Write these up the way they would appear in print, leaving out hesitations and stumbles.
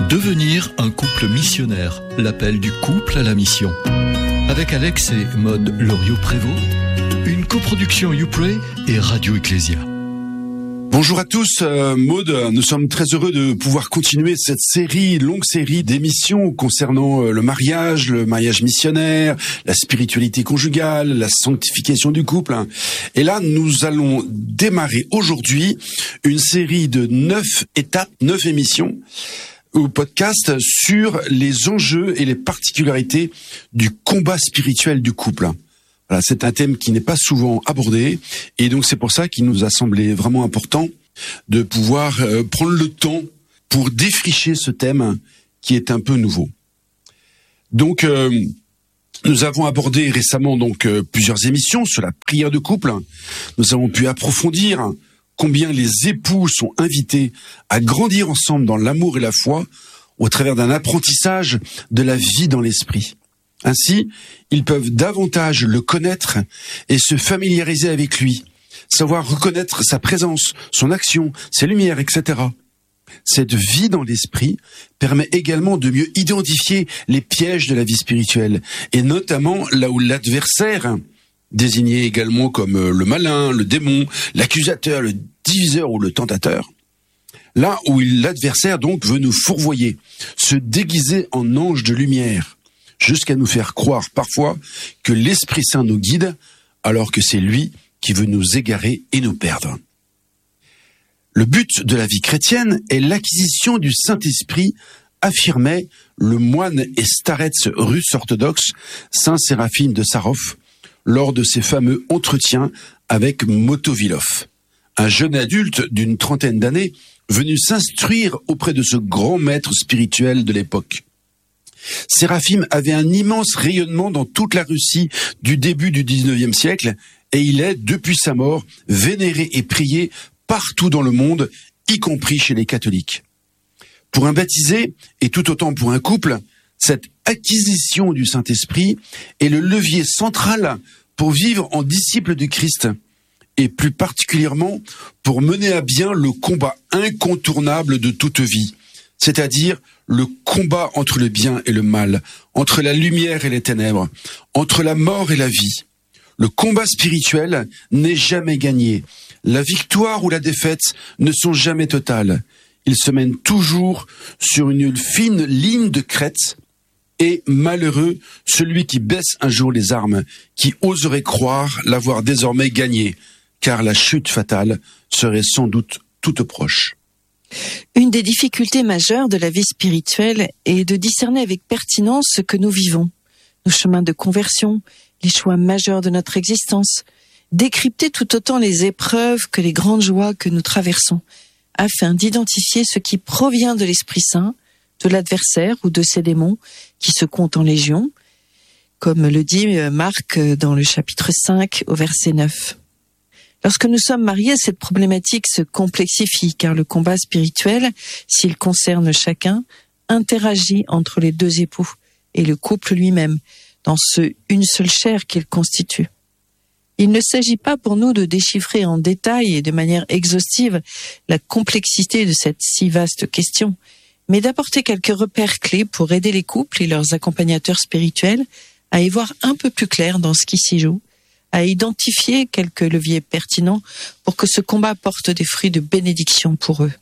Devenir un couple missionnaire, l'appel du couple à la mission. Avec Alex et Maude Loriot-Prévost, une coproduction YouPray et Radio Ecclésia. Bonjour à tous, Maude, nous sommes très heureux de pouvoir continuer cette longue série d'émissions concernant le mariage missionnaire, la spiritualité conjugale, la sanctification du couple. Et là, nous allons démarrer aujourd'hui une série de 9 étapes, 9 émissions au podcast sur les enjeux et les particularités du combat spirituel du couple. Voilà, c'est un thème qui n'est pas souvent abordé et donc c'est pour ça qu'il nous a semblé vraiment important de pouvoir prendre le temps pour défricher ce thème qui est un peu nouveau. Donc nous avons abordé récemment plusieurs émissions sur la prière de couple. Nous avons pu approfondir combien les époux sont invités à grandir ensemble dans l'amour et la foi au travers d'un apprentissage de la vie dans l'esprit. Ainsi, ils peuvent davantage le connaître et se familiariser avec lui, savoir reconnaître sa présence, son action, ses lumières, etc. Cette vie dans l'esprit permet également de mieux identifier les pièges de la vie spirituelle, et notamment là où l'adversaire, désigné également comme le malin, le démon, l'accusateur, le diviseur ou le tentateur, là où l'adversaire donc veut nous fourvoyer, se déguiser en ange de lumière, jusqu'à nous faire croire parfois que l'Esprit Saint nous guide, alors que c'est lui qui veut nous égarer et nous perdre. Le but de la vie chrétienne est l'acquisition du Saint-Esprit, affirmait le moine et starets russe orthodoxe Saint Séraphine de Sarov lors de ses fameux entretiens avec Motovilov, un jeune adulte d'une trentaine d'années venu s'instruire auprès de ce grand maître spirituel de l'époque. Séraphim avait un immense rayonnement dans toute la Russie du début du 19e siècle et il est, depuis sa mort, vénéré et prié partout dans le monde, y compris chez les catholiques. Pour un baptisé, et tout autant pour un couple, cette acquisition du Saint-Esprit est le levier central pour vivre en disciples du Christ, et plus particulièrement pour mener à bien le combat incontournable de toute vie, c'est-à-dire le combat entre le bien et le mal, entre la lumière et les ténèbres, entre la mort et la vie. Le combat spirituel n'est jamais gagné. La victoire ou la défaite ne sont jamais totales. Il se mène toujours sur une fine ligne de crête. Et malheureux celui qui baisse un jour les armes, qui oserait croire l'avoir désormais gagné, car la chute fatale serait sans doute toute proche. Une des difficultés majeures de la vie spirituelle est de discerner avec pertinence ce que nous vivons, nos chemins de conversion, les choix majeurs de notre existence, décrypter tout autant les épreuves que les grandes joies que nous traversons, afin d'identifier ce qui provient de l'Esprit Saint, de l'adversaire ou de ses démons qui se comptent en légion, comme le dit Marc dans le chapitre 5 au verset 9. Lorsque nous sommes mariés, cette problématique se complexifie car le combat spirituel, s'il concerne chacun, interagit entre les deux époux et le couple lui-même dans une seule chair qu'il constitue. Il ne s'agit pas pour nous de déchiffrer en détail et de manière exhaustive la complexité de cette si vaste question, mais d'apporter quelques repères clés pour aider les couples et leurs accompagnateurs spirituels à y voir un peu plus clair dans ce qui s'y joue, à identifier quelques leviers pertinents pour que ce combat porte des fruits de bénédiction pour eux.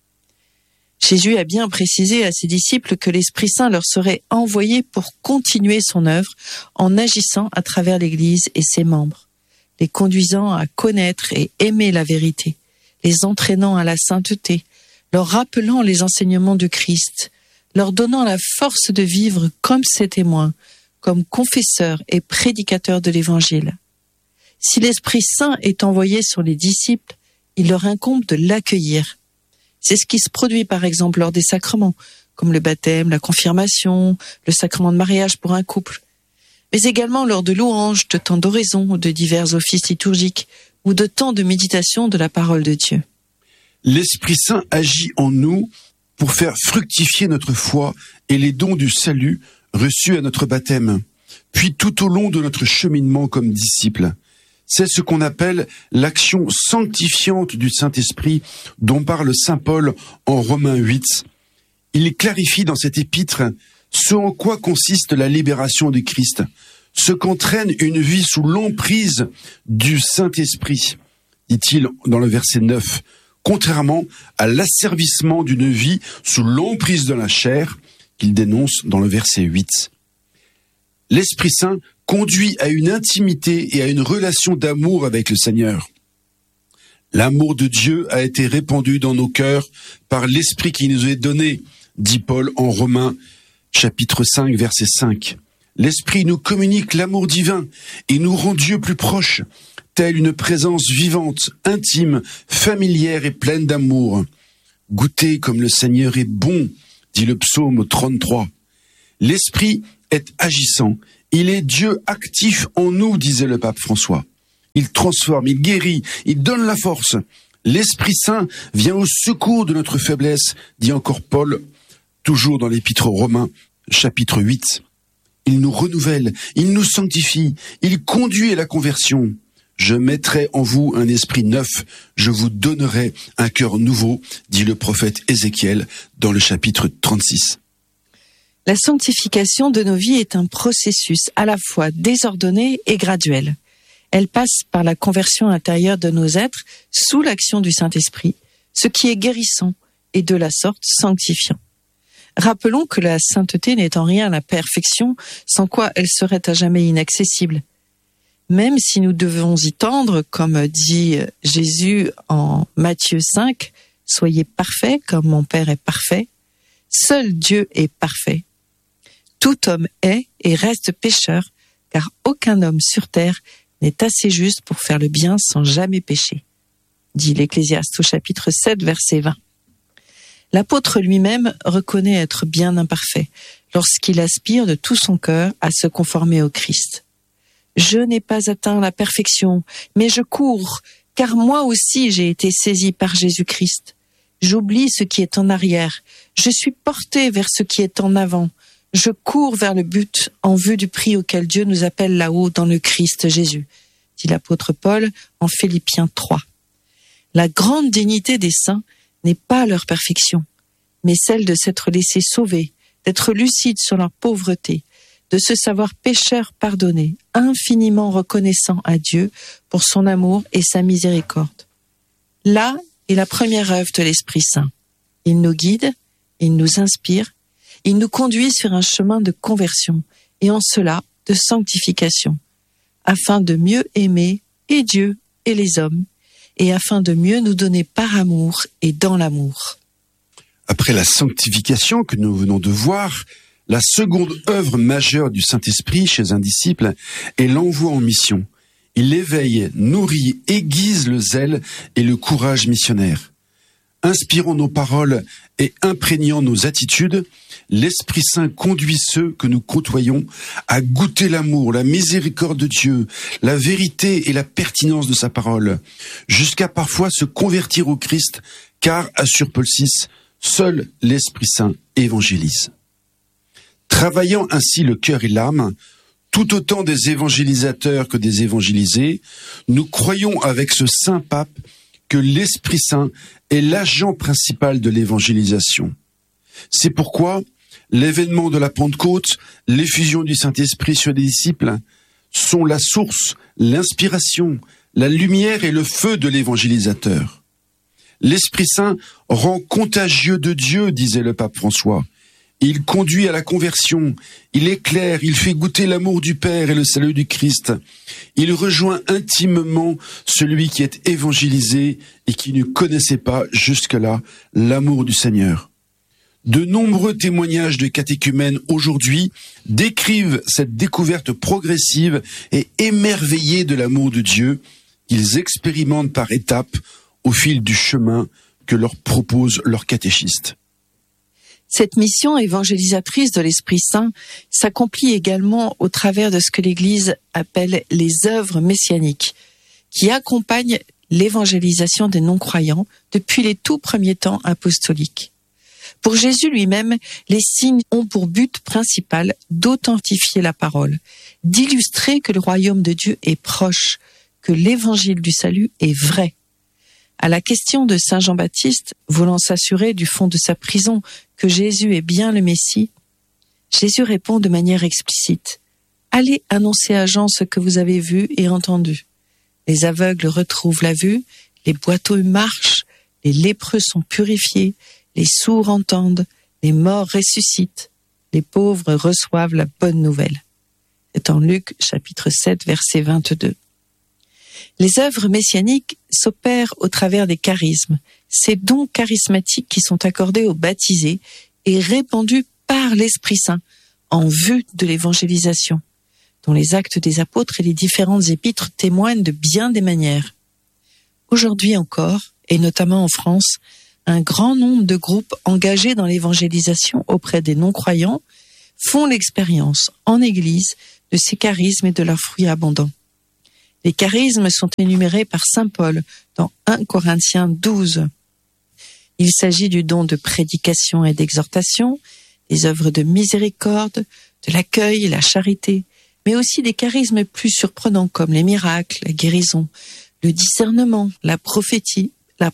Jésus a bien précisé à ses disciples que l'Esprit Saint leur serait envoyé pour continuer son œuvre en agissant à travers l'Église et ses membres, les conduisant à connaître et aimer la vérité, les entraînant à la sainteté, leur rappelant les enseignements du Christ, leur donnant la force de vivre comme ses témoins, comme confesseurs et prédicateurs de l'Évangile. Si l'Esprit Saint est envoyé sur les disciples, il leur incombe de l'accueillir. C'est ce qui se produit par exemple lors des sacrements, comme le baptême, la confirmation, le sacrement de mariage pour un couple, mais également lors de louanges, de temps d'oraison, de divers offices liturgiques ou de temps de méditation de la parole de Dieu. L'Esprit Saint agit en nous pour faire fructifier notre foi et les dons du salut reçus à notre baptême, puis tout au long de notre cheminement comme disciples. C'est ce qu'on appelle l'action sanctifiante du Saint-Esprit dont parle saint Paul en Romains 8. Il clarifie dans cet épître ce en quoi consiste la libération du Christ, ce qu'entraîne une vie sous l'emprise du Saint-Esprit, dit-il dans le verset 9, contrairement à l'asservissement d'une vie sous l'emprise de la chair, qu'il dénonce dans le verset 8. L'Esprit Saint conduit à une intimité et à une relation d'amour avec le Seigneur. L'amour de Dieu a été répandu dans nos cœurs par l'Esprit qui nous est donné, dit Paul en Romains, chapitre 5, verset 5. L'Esprit nous communique l'amour divin et nous rend Dieu plus proche, telle une présence vivante, intime, familière et pleine d'amour. Goûtez comme le Seigneur est bon, dit le psaume 33. L'Esprit est agissant, il est Dieu actif en nous, disait le pape François. Il transforme, il guérit, il donne la force. L'Esprit Saint vient au secours de notre faiblesse, dit encore Paul, toujours dans l'Épître aux Romains, chapitre 8. Il nous renouvelle, il nous sanctifie, il conduit à la conversion. Je mettrai en vous un esprit neuf, je vous donnerai un cœur nouveau, dit le prophète Ézéchiel dans le chapitre 36. La sanctification de nos vies est un processus à la fois désordonné et graduel. Elle passe par la conversion intérieure de nos êtres sous l'action du Saint-Esprit, ce qui est guérissant et de la sorte sanctifiant. Rappelons que la sainteté n'est en rien la perfection, sans quoi elle serait à jamais inaccessible. Même si nous devons y tendre, comme dit Jésus en Matthieu 5, « Soyez parfaits comme mon Père est parfait », seul Dieu est parfait. Tout homme est et reste pécheur, car aucun homme sur terre n'est assez juste pour faire le bien sans jamais pécher, dit l'Ecclésiaste au chapitre 7, verset 20. L'apôtre lui-même reconnaît être bien imparfait lorsqu'il aspire de tout son cœur à se conformer au Christ. « Je n'ai pas atteint la perfection, mais je cours, car moi aussi j'ai été saisi par Jésus-Christ. J'oublie ce qui est en arrière, je suis porté vers ce qui est en avant. Je cours vers le but en vue du prix auquel Dieu nous appelle là-haut dans le Christ Jésus, dit l'apôtre Paul en Philippiens 3. La grande dignité des saints n'est pas leur perfection, mais celle de s'être laissés sauver, d'être lucides sur leur pauvreté, de se savoir pécheurs pardonnés, infiniment reconnaissants à Dieu pour son amour et sa miséricorde. Là est la première œuvre de l'Esprit Saint. Il nous guide, il nous inspire, il nous conduit sur un chemin de conversion et en cela de sanctification, afin de mieux aimer et Dieu et les hommes, et afin de mieux nous donner par amour et dans l'amour. Après la sanctification que nous venons de voir, la seconde œuvre majeure du Saint-Esprit chez un disciple est l'envoi en mission. Il éveille, nourrit, aiguise le zèle et le courage missionnaire. Inspirant nos paroles et imprégnant nos attitudes, l'Esprit Saint conduit ceux que nous côtoyons à goûter l'amour, la miséricorde de Dieu, la vérité et la pertinence de sa parole, jusqu'à parfois se convertir au Christ, car, assure Paul VI, seul l'Esprit Saint évangélise. Travaillant ainsi le cœur et l'âme, tout autant des évangélisateurs que des évangélisés, nous croyons avec ce saint pape que l'Esprit Saint est l'agent principal de l'évangélisation. C'est pourquoi l'événement de la Pentecôte, l'effusion du Saint-Esprit sur les disciples, sont la source, l'inspiration, la lumière et le feu de l'évangélisateur. L'Esprit Saint rend contagieux de Dieu, disait le pape François. Il conduit à la conversion, il éclaire, il fait goûter l'amour du Père et le salut du Christ. Il rejoint intimement celui qui est évangélisé et qui ne connaissait pas jusque-là l'amour du Seigneur. De nombreux témoignages de catéchumènes aujourd'hui décrivent cette découverte progressive et émerveillée de l'amour de Dieu qu'ils expérimentent par étapes au fil du chemin que leur propose leur catéchiste. Cette mission évangélisatrice de l'Esprit Saint s'accomplit également au travers de ce que l'Église appelle les œuvres messianiques, qui accompagnent l'évangélisation des non-croyants depuis les tout premiers temps apostoliques. Pour Jésus lui-même, les signes ont pour but principal d'authentifier la parole, d'illustrer que le royaume de Dieu est proche, que l'évangile du salut est vrai. À la question de saint Jean-Baptiste, voulant s'assurer du fond de sa prison que Jésus est bien le Messie, Jésus répond de manière explicite. Allez annoncer à Jean ce que vous avez vu et entendu. Les aveugles retrouvent la vue, les boiteux marchent, les lépreux sont purifiés, les sourds entendent, les morts ressuscitent, les pauvres reçoivent la bonne nouvelle. C'est en Luc chapitre 7 verset 22. Les œuvres messianiques s'opèrent au travers des charismes, ces dons charismatiques qui sont accordés aux baptisés et répandus par l'Esprit Saint en vue de l'évangélisation, dont les actes des apôtres et les différentes épîtres témoignent de bien des manières. Aujourd'hui encore, et notamment en France, un grand nombre de groupes engagés dans l'évangélisation auprès des non-croyants font l'expérience en Église de ces charismes et de leurs fruits abondants. Les charismes sont énumérés par saint Paul dans 1 Corinthiens 12. Il s'agit du don de prédication et d'exhortation, des œuvres de miséricorde, de l'accueil et la charité, mais aussi des charismes plus surprenants comme les miracles, la guérison, le discernement, la prophétie,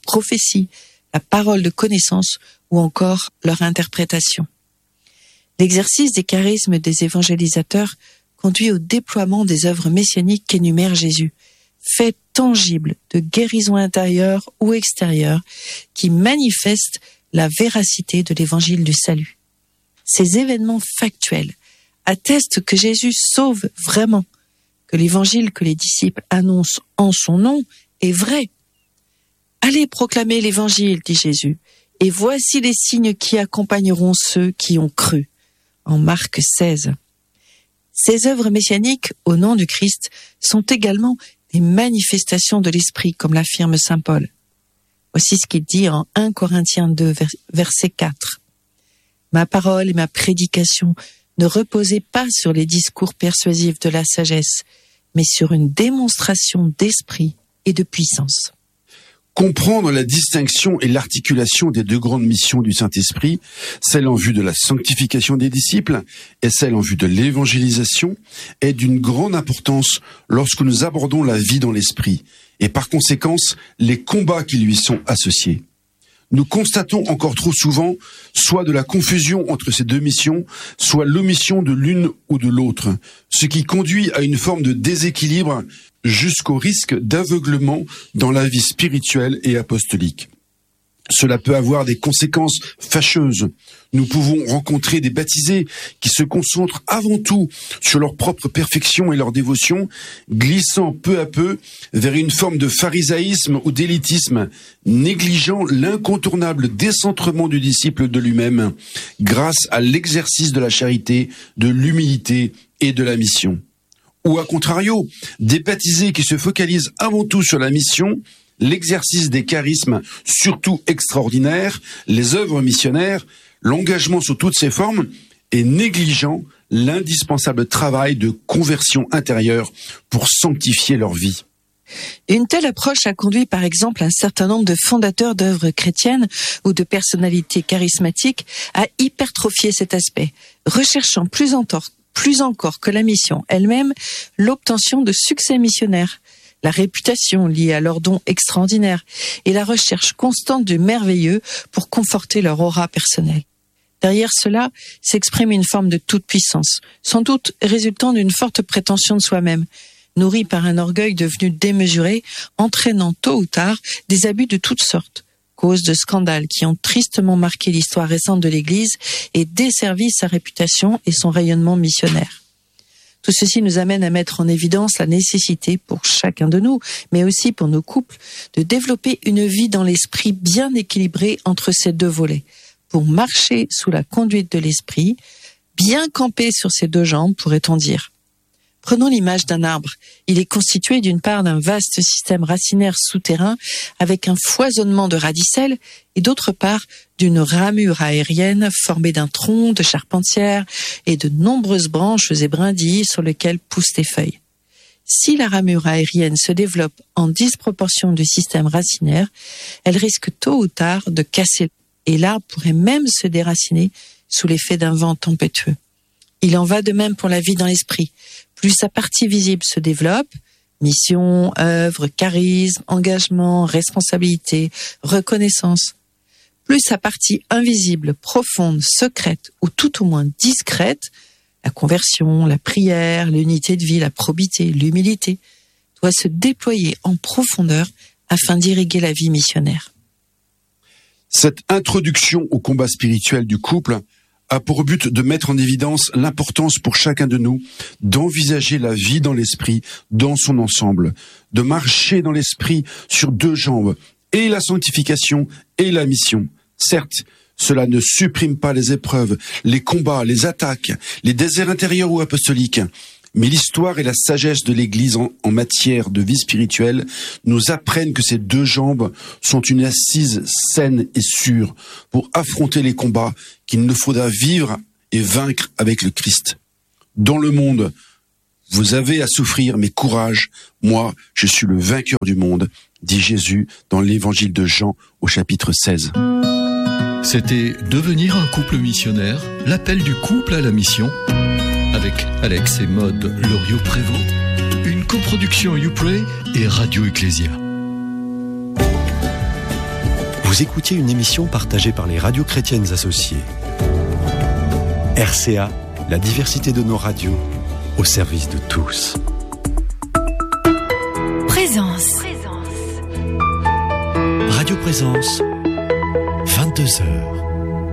la parole de connaissance ou encore leur interprétation. L'exercice des charismes des évangélisateurs conduit au déploiement des œuvres messianiques qu'énumère Jésus, faits tangibles de guérison intérieure ou extérieure qui manifestent la véracité de l'évangile du salut. Ces événements factuels attestent que Jésus sauve vraiment, que l'évangile que les disciples annoncent en son nom est vrai. Allez proclamer l'évangile, dit Jésus, et voici les signes qui accompagneront ceux qui ont cru. En Marc 16. Ces œuvres messianiques, au nom du Christ, sont également des manifestations de l'Esprit, comme l'affirme saint Paul. Voici ce qu'il dit en 1 Corinthiens 2, verset 4. Ma parole et ma prédication ne reposaient pas sur les discours persuasifs de la sagesse, mais sur une démonstration d'esprit et de puissance. Comprendre la distinction et l'articulation des deux grandes missions du Saint-Esprit, celle en vue de la sanctification des disciples et celle en vue de l'évangélisation, est d'une grande importance lorsque nous abordons la vie dans l'Esprit et par conséquence les combats qui lui sont associés. Nous constatons encore trop souvent soit de la confusion entre ces deux missions, soit l'omission de l'une ou de l'autre, ce qui conduit à une forme de déséquilibre jusqu'au risque d'aveuglement dans la vie spirituelle et apostolique. Cela peut avoir des conséquences fâcheuses. Nous pouvons rencontrer des baptisés qui se concentrent avant tout sur leur propre perfection et leur dévotion, glissant peu à peu vers une forme de pharisaïsme ou d'élitisme, négligeant l'incontournable décentrement du disciple de lui-même grâce à l'exercice de la charité, de l'humilité et de la mission. Ou à contrario, des baptisés qui se focalisent avant tout sur la mission, l'exercice des charismes, surtout extraordinaires, les œuvres missionnaires, l'engagement sous toutes ses formes, et négligeant l'indispensable travail de conversion intérieure pour sanctifier leur vie. Une telle approche a conduit par exemple un certain nombre de fondateurs d'œuvres chrétiennes ou de personnalités charismatiques à hypertrophier cet aspect, recherchant plus encore que la mission elle-même l'obtention de succès missionnaires, la réputation liée à leurs dons extraordinaires et la recherche constante du merveilleux pour conforter leur aura personnelle. Derrière cela s'exprime une forme de toute-puissance, sans doute résultant d'une forte prétention de soi-même, nourrie par un orgueil devenu démesuré, entraînant tôt ou tard des abus de toutes sortes, cause de scandales qui ont tristement marqué l'histoire récente de l'Église et desservi sa réputation et son rayonnement missionnaire. Tout ceci nous amène à mettre en évidence la nécessité pour chacun de nous, mais aussi pour nos couples, de développer une vie dans l'esprit bien équilibrée entre ces deux volets, pour marcher sous la conduite de l'esprit, bien camper sur ses deux jambes, pourrait-on dire. Prenons l'image d'un arbre. Il est constitué d'une part d'un vaste système racinaire souterrain avec un foisonnement de radicelles et d'autre part d'une ramure aérienne formée d'un tronc, de charpentière et de nombreuses branches et brindilles sur lesquelles poussent des feuilles. Si la ramure aérienne se développe en disproportion du système racinaire, elle risque tôt ou tard de casser et l'arbre pourrait même se déraciner sous l'effet d'un vent tempétueux. Il en va de même pour la vie dans l'esprit. Plus sa partie visible se développe, mission, œuvre, charisme, engagement, responsabilité, reconnaissance, plus sa partie invisible, profonde, secrète ou tout au moins discrète, la conversion, la prière, l'unité de vie, la probité, l'humilité, doit se déployer en profondeur afin d'irriguer la vie missionnaire. Cette introduction au combat spirituel du couple a pour but de mettre en évidence l'importance pour chacun de nous d'envisager la vie dans l'esprit dans son ensemble, de marcher dans l'esprit sur deux jambes, et la sanctification et la mission. Certes, cela ne supprime pas les épreuves, les combats, les attaques, les déserts intérieurs ou apostoliques, mais l'histoire et la sagesse de l'Église en matière de vie spirituelle nous apprennent que ces deux jambes sont une assise saine et sûre pour affronter les combats qu'il nous faudra vivre et vaincre avec le Christ. Dans le monde, vous avez à souffrir, mais courage, moi, je suis le vainqueur du monde, dit Jésus dans l'évangile de Jean au chapitre 16. C'était Devenir un couple missionnaire, l'appel du couple à la mission, avec Alex et Maude Loriot-Prévost, une coproduction YouPray et Radio Ecclésia. Vous écoutiez une émission partagée par les radios chrétiennes associées. RCA, la diversité de nos radios, au service de tous. Présence. Radio Présence, 22h.